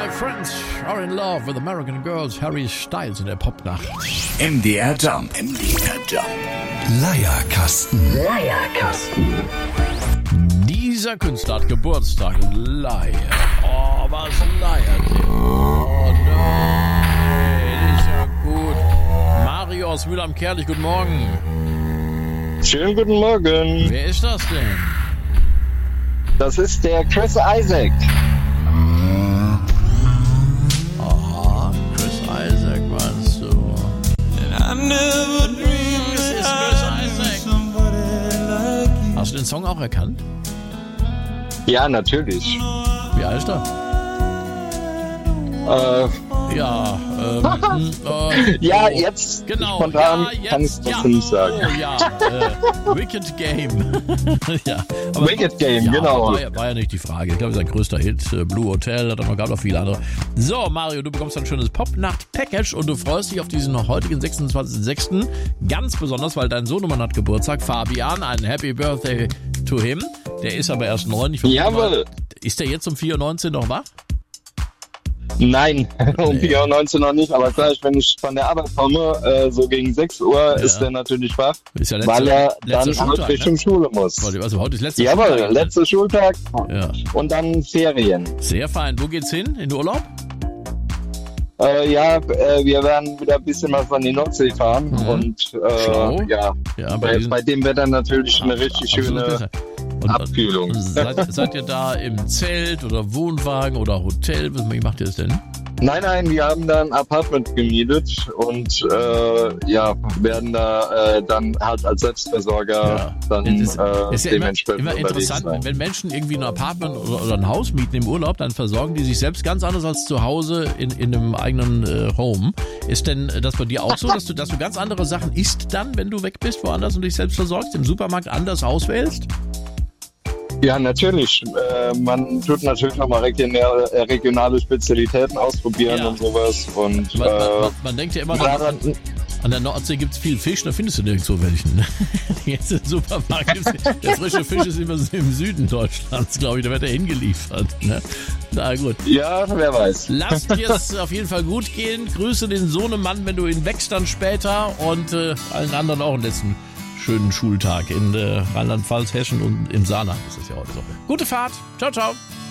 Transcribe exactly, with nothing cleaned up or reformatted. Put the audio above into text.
My friends are in love with American girls. Harry Styles in der Popnacht. M D R Jump. M D R Jump. Leierkasten. Leierkasten. Dieser Künstler hat Geburtstag. Leier. Oh, was leiert der? Oh nein, ist ja gut. Mario aus Mühl am Kerlich, guten Morgen. Schönen guten Morgen. Wer ist das denn? Das ist der Chris Isaak. Ah, Chris Isaak meinst du? Es ist Chris Isaak. Hast du den Song auch erkannt? Ja, natürlich. Wie alt ist er? Äh, Ja, ähm, äh, ja, oh, jetzt genau, spontan ja, jetzt, kann ich es ja, nicht sagen. Oh ja, äh, Wicked Game. ja, aber, Wicked Game, ja, genau. War ja, war ja nicht die Frage. Ich glaube, sein größter Hit, äh, Blue Hotel, hat er noch, gab noch viele andere. So, Mario, du bekommst ein schönes Popnacht-Package und du freust dich auf diesen heutigen sechsundzwanzigsten sechsten ganz besonders, weil dein Sohnemann hat Geburtstag, Fabian, ein Happy Birthday to him. Der ist aber erst neun. Ich Jawohl. Ist der jetzt um vier Uhr neunzehn noch wach? Nein, um vier Uhr neunzehn noch nicht, aber gleich, wenn ich von der Arbeit komme, äh, so gegen sechs Uhr, ja. ist er natürlich wach, ist ja letzte, weil er dann Schultag, halt Richtung ne? Schule muss. Also heute ist letzter Jawohl, Schultag. letzter Schultag Ja. und dann Ferien. Sehr fein. Wo geht's hin? In den Urlaub? Äh, ja, äh, wir werden wieder ein bisschen was an die Nordsee fahren Mhm. und äh, ja, Ja, bei, diesen- bei dem Wetter natürlich eine richtig Absolut schöne besser. Und, Abkühlung. und seid, seid ihr da im Zelt oder Wohnwagen oder Hotel? Wie macht ihr das denn? Nein, nein, wir haben da ein Apartment gemietet und äh, ja, werden da äh, dann halt als Selbstversorger Ja. dann Es ist, äh, ist ja immer, dementsprechend immer unterwegs interessant, sein. wenn Menschen irgendwie ein Apartment oder, oder ein Haus mieten im Urlaub, dann versorgen die sich selbst ganz anders als zu Hause in, in einem eigenen äh, Home. Ist denn das bei dir auch so, dass du, dass du ganz andere Sachen isst dann, wenn du weg bist, woanders und dich selbst versorgst, im Supermarkt anders auswählst? Ja, natürlich. Äh, man tut natürlich auch mal regionale, äh, regionale Spezialitäten ausprobieren Ja. und sowas. Und Man, man, äh, man, man denkt ja immer, gerade- an, an der Nordsee gibt es viel Fisch, da findest du nirgendwo welchen. Jetzt im Supermarkt gibt's, der frische Fisch ist immer so im Süden Deutschlands, glaube ich, da wird er hingeliefert. Ne? Na gut. ja, wer weiß. Lass dir es auf jeden Fall gut gehen. Grüße den Sohnemann, wenn du ihn wächst dann später und äh, allen anderen auch einen letzten schönen Schultag in äh, Rheinland-Pfalz, Hessen und im Saarland ist es ja heute so. Gute Fahrt. Ciao, ciao.